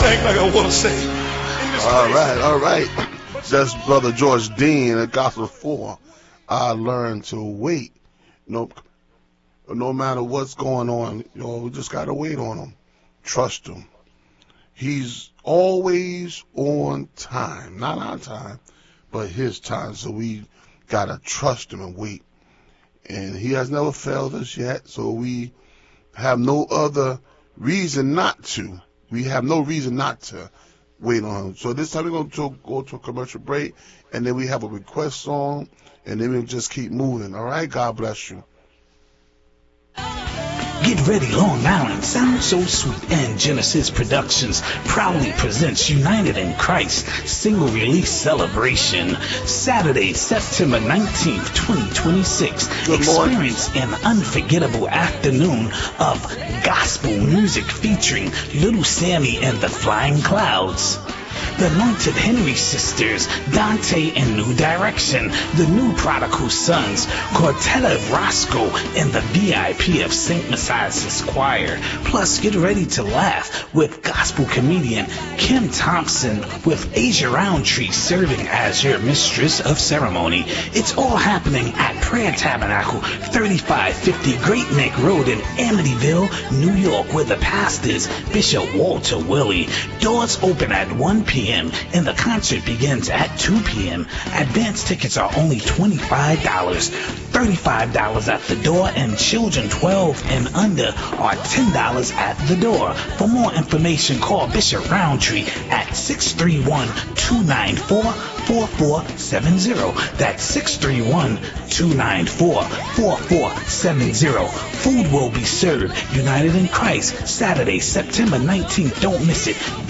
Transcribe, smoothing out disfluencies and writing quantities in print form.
sing like I want to sing. All right. That's Brother George Dean at Gospel 4. I learned to wait. No matter what's going on, we just got to wait on him. Trust him. He's always on time. Not our time, but his time. So we got to trust him and wait. And he has never failed us yet, so we have no other reason not to. We have no reason not to wait on him. So this time we're going to go to a commercial break, and then we have a request song, and then we'll just keep moving. All right? God bless you. Get ready, Long Island. Sound So Sweet and Genesis Productions proudly presents United in Christ single release celebration. Saturday, September 19th, 2026. Experience an unforgettable afternoon of gospel music featuring Little Sammy and the Flying Clouds, the Anointed Henry Sisters, Dante and New Direction, the New Prodigal Sons, Cortella Roscoe, and the VIP of St. Messiah's Choir. Plus, get ready to laugh with gospel comedian Kim Thompson, with Asia Roundtree serving as your mistress of ceremony. It's all happening at Prayer Tabernacle, 3550 Great Neck Road in Amityville, New York, where the pastor's Bishop Walter Willie. Doors open at 1 p.m. and the concert begins at 2 p.m. Advance tickets are only $25, $35 at the door, and children 12 and under are $10 at the door. For more information, call Bishop Roundtree at 631-294-4470. That's 631-294-4470. Food will be served. United in Christ, Saturday, September 19th. Don't miss it.